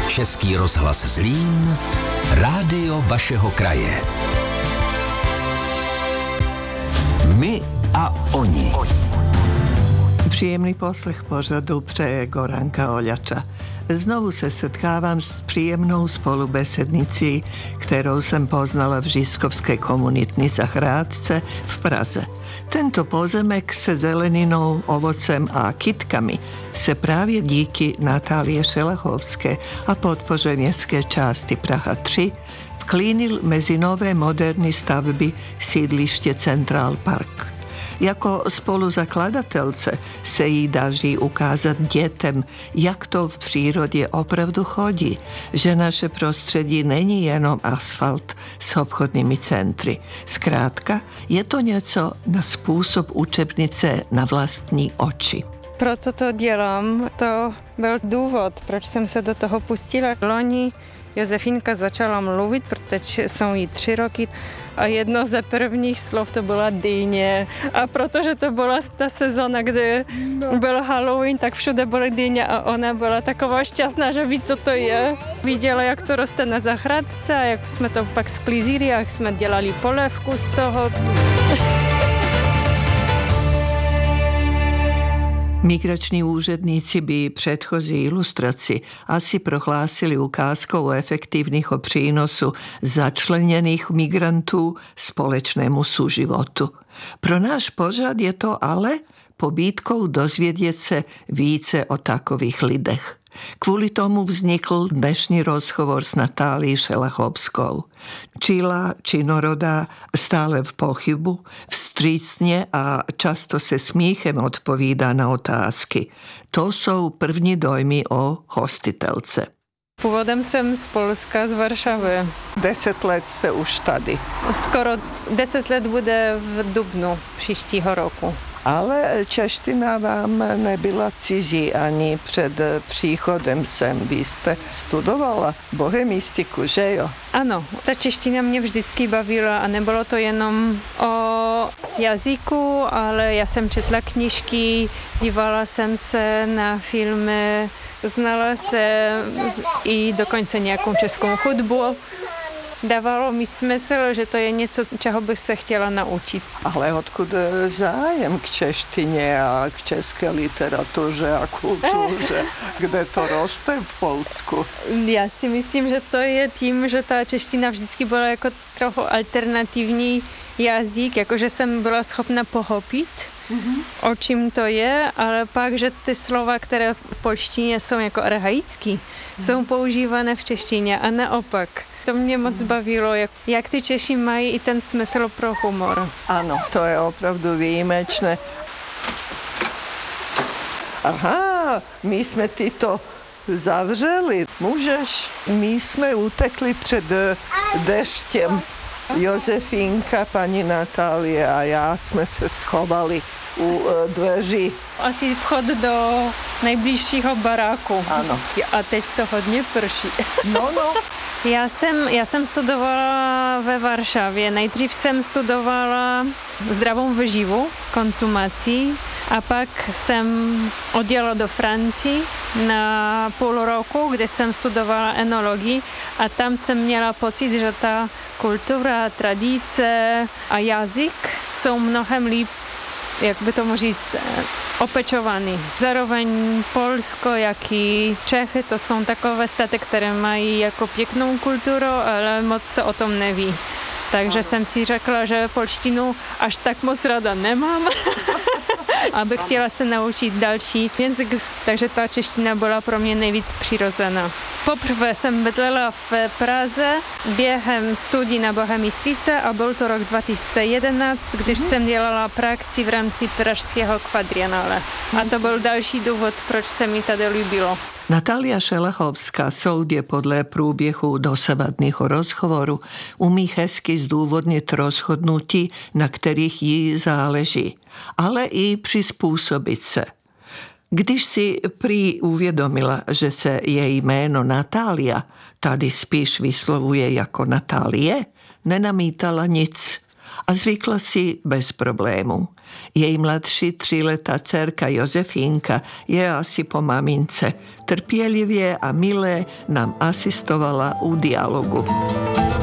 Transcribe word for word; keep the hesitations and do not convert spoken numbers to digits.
Český rozhlas Zlín, rádio vašeho kraje. My a oni. Příjemný poslech pořadu přeje Goranka Oľača. Znovu se setkávám s příjemnou spolubesednicí, kterou jsem poznala v Žižkovské komunitní zahrádce v Praze. Tento pozemek se zeleninou, ovocem a kytkami se právě díky Natálie Šelachovské a podpoře městské části Praha tři vklínil mezi nové moderní stavby sídliště Central Park. Jako spoluzakladatelce se jí daří ukázat dětem, jak to v přírodě opravdu chodí, že naše prostředí není jenom asfalt s obchodními centry. Zkrátka, je to něco na způsob učebnice na vlastní oči. Proto to dělám, to byl důvod, proč jsem se do toho pustila. Loni Josefínka začala mluvit, protože jsou jí tři roky a jedno ze prvních slov to byla dýně. A protože to byla ta sezóna, kdy no. byl Halloween, tak všude byly dýně a ona byla taková šťastná, že ví, co to je. Viděla, jak to roste na zahrádce a jak jsme to pak sklízili, jak jsme dělali polévku z toho. Migrační úředníci by předchozí ilustraci asi prohlásili ukázkou efektivního přínosu začleněných migrantů společnému súživotu. Pro náš pořad je to ale pobídkou dozvědět se více o takových lidech. Kvůli tomu vznikl dnešní rozhovor s Natálií Šelachovskou. Čilá, činorodá, stále v pochybu, vstřícně a často se smíchem odpovídá na otázky. To jsou první dojmy o hostitelce. Původem jsem z Polska, z Varšavy. Deset let jste už tady. Skoro deset let bude v dubnu příštího roku. Ale čeština vám nebyla cizí ani před příchodem sem. Vy jste studovala bohemistiku, že jo? Ano, ta čeština mě vždycky bavila a nebylo to jenom o jazyku, ale já jsem četla knížky, dívala jsem se na filmy, znala jsem i dokonce nějakou českou hudbu. Dávalo mi smysl, že to je něco, čeho bych se chtěla naučit. Ale odkud zájem k češtině a k české literatuře a kultuře? Kde to roste v Polsku? Já si myslím, že to je tím, že ta čeština vždycky byla jako trochu alternativní jazyk, jakože jsem byla schopna pochopit, mm-hmm. o čím to je, ale pak, že ty slova, které v polštině jsou jako archaické, mm-hmm. jsou používané v češtině a naopak. To mě moc bavilo, jak, jak ty Češi mají i ten smysl pro humor. Ano, to je opravdu výjimečné. Aha, my jsme ty to zavřeli. Můžeš? My jsme utekli před deštěm. Josefínka, paní Natálie a já jsme se schovali u dveří. Asi vchod do nejbližšího baráku. Ano. A teď to hodně prší. No, no. Já jsem, já jsem studovala ve Varšavě. Nejdřív jsem studovala zdravou výživu, konzumací a pak jsem odjela do Francii na půl roku, kde jsem studovala enologii a tam jsem měla pocit, že ta kultura, tradice a jazyk jsou mnohem líp, jak by tomu říct, opečovaný. Zároveň Polsko, jak i Čechy, to jsou takové státy, které mají jako pěknou kulturu, ale moc se o tom neví. Takže jsem si řekla, že polštinu až tak moc ráda nemám, aby chtěla se naučit další jazyk, takže ta čeština byla pro mě nejvíc přirozená. Poprvé jsem bydlela v Praze během studií na bohemistice a byl to rok dva tisíce jedenáct, když mm-hmm. jsem dělala praxi v rámci pražského kvadrienále. A to byl další důvod, proč se mi tady líbilo. Natália Šelachovská soudě podle průběhu dosavadného rozhovoru umí hezky zdůvodnit rozhodnutí, na kterých jí záleží, ale i přizpůsobit se. Když si prý uvědomila, že se její jméno Natália tady spíš vyslovuje jako Natálie, nenamítala nic. a zvykla si bez problému. Jej mladší tříletá dcerka Josefínka je asi po mamince. Trpělivě a milé nám asistovala u dialogu.